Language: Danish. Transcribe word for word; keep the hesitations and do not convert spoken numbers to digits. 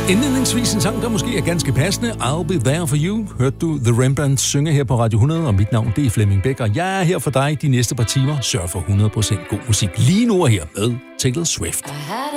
Indledningsvis en sang, der måske er ganske passende. I'll Be There For You. Hørte du The Rembrandts synge her på Radio hundrede, og mit navn det er Flemming Bæk, og jeg er her for dig de næste par timer. Sørg for hundrede procent god musik lige nu og her med Taylor Swift.